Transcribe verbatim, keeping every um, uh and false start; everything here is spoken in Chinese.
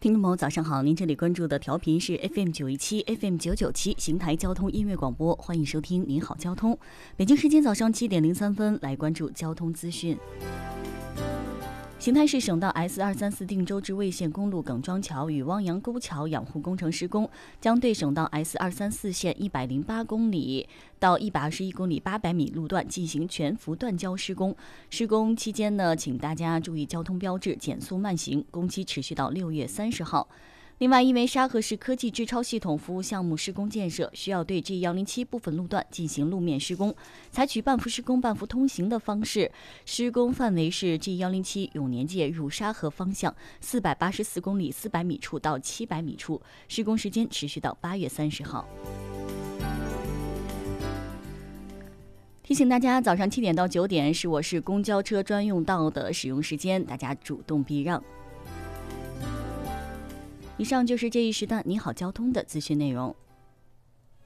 听众朋友早上好，您这里关注的调频是 F M 九一七 F M 九九七邢台交通音乐广播，欢迎收听您好交通。北京时间早上七点零三分，来关注交通资讯。邢台市省道 S 二三四定州至魏县公路耿庄桥与汪洋沟桥养护工程施工，将对省道 S 二三四线一百零八公里到一百二十一公里八百米路段进行全幅断交施工。施工期间呢，请大家注意交通标志，减速慢行。工期持续到六月三十号。另外，因为沙河市科技制超系统服务项目施工建设，需要对 G 一零七部分路段进行路面施工，采取半幅施工半幅通行的方式。施工范围是 G 一零七永年界入沙河方向四百八十四公里四百米处到七百米处，施工时间持续到八月三十号。提醒大家，早上七点到九点是我市公交车专用道的使用时间，大家主动避让。以上就是这一时段你好交通的资讯内容。